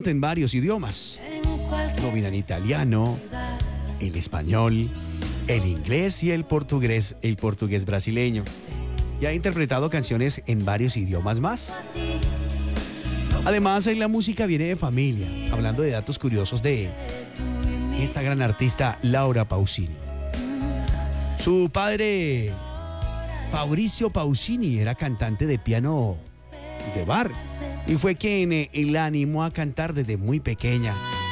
canta en varios idiomas. Domina en italiano, el español, el inglés y el portugués brasileño. Y ha interpretado canciones en varios idiomas más. Además, la música viene de familia. Hablando de datos curiosos de esta gran artista, Laura Pausini. Su padre, Fabrizio Pausini, era cantante de piano de bar y fue quien la animó a cantar desde muy pequeña.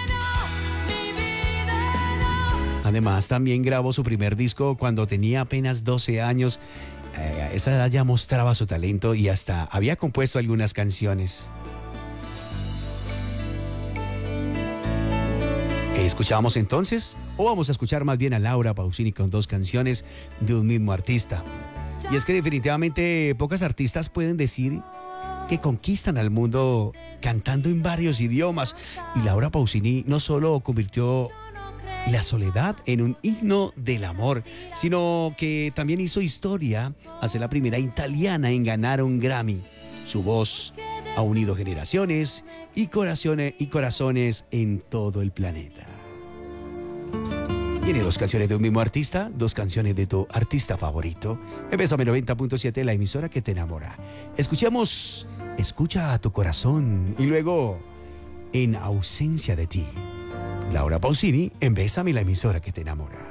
Además, también grabó su primer disco cuando tenía apenas 12 años. A esa edad ya mostraba su talento y hasta había compuesto algunas canciones. ¿Escuchamos entonces? ¿O vamos a escuchar más bien a Laura Pausini con dos canciones de un mismo artista? Y es que definitivamente pocas artistas pueden decir que conquistan al mundo cantando en varios idiomas. Y Laura Pausini no solo convirtió la soledad en un himno del amor, sino que también hizo historia al ser la primera italiana en ganar un Grammy. Su voz ha unido generaciones y corazones en todo el planeta. Tiene dos canciones de un mismo artista, dos canciones de tu artista favorito. Bésame 90.7, la emisora que te enamora. Escuchemos Escucha a tu corazón y luego En ausencia de ti. Laura Pausini en Bésame, la emisora que te enamora.